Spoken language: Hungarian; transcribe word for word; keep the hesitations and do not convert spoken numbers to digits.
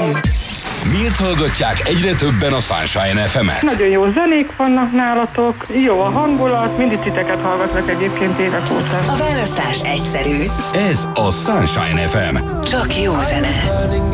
Miért hallgatják egyre többen a Sunshine ef emet? Nagyon jó zenék vannak nálatok, jó a hangulat, mindig titeket hallgatlak egyébként évek óta. A választás egyszerű. Ez a Sunshine ef em. Csak jó zene.